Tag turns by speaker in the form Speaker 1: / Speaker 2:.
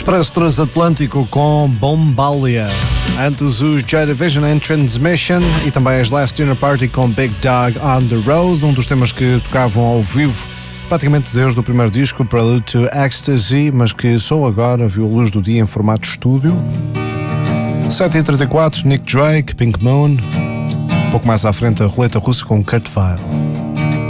Speaker 1: Expresso Transatlântico com Bombalia. Antes os Joy Division and Transmission e também as Last Dinner Party com Big Dog on the Road, um dos temas que tocavam ao vivo praticamente desde o primeiro disco, Prelude to Ecstasy, mas que só agora viu a luz do dia em formato estúdio. 7h34, Nick Drake, Pink Moon. Um pouco mais à frente a roleta russa com Kurt Weill.